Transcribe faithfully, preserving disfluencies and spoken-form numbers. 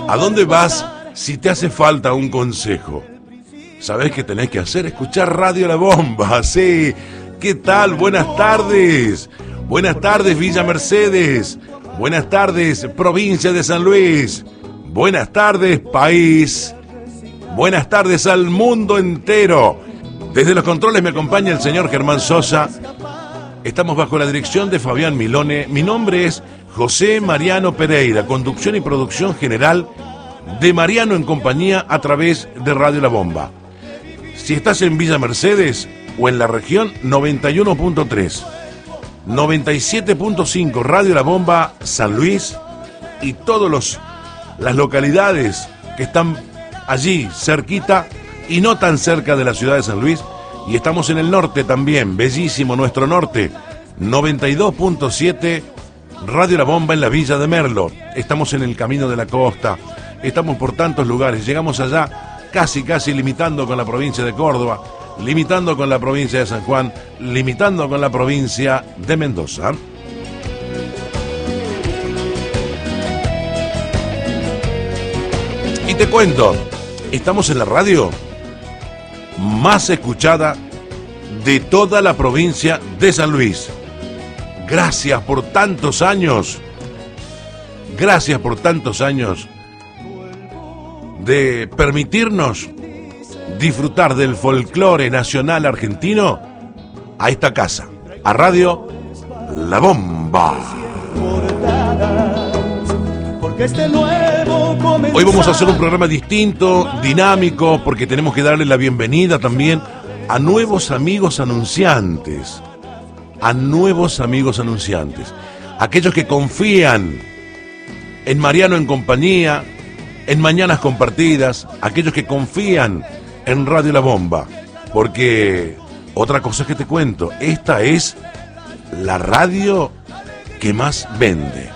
¿A dónde vas si te hace falta un consejo? ¿Sabés qué tenés que hacer? Escuchar Radio La Bomba, sí. ¿Qué tal? Buenas tardes. Buenas tardes, Villa Mercedes. Buenas tardes, provincia de San Luis. Buenas tardes, país. Buenas tardes al mundo entero. Desde los controles me acompaña el señor Germán Sosa. Estamos bajo la dirección de Fabián Milone. Mi nombre es José Mariano Pereira, conducción y producción general de Mariano en compañía a través de Radio La Bomba. Si estás en Villa Mercedes o en la región, noventa y uno punto tres, noventa y siete punto cinco Radio La Bomba San Luis y todas los las localidades que están allí cerquita y no tan cerca de la ciudad de San Luis. Y estamos en el norte también, bellísimo nuestro norte, noventa y dos punto siete Radio La Bomba en la Villa de Merlo. Estamos en el Camino de la Costa, estamos por tantos lugares, llegamos allá casi casi limitando con la provincia de Córdoba, limitando con la provincia de San Juan, limitando con la provincia de Mendoza. Y te cuento, estamos en la radio más escuchada de toda la provincia de San Luis. Gracias por tantos años, gracias por tantos años de permitirnos disfrutar del folclore nacional argentino a esta casa, a Radio La Bomba. Hoy vamos a hacer un programa distinto, dinámico, porque tenemos que darle la bienvenida también a nuevos amigos anunciantes, a nuevos amigos anunciantes, aquellos que confían en Mariano en compañía, en Mañanas Compartidas, aquellos que confían en Radio La Bomba, porque otra cosa que te cuento, esta es la radio que más vende.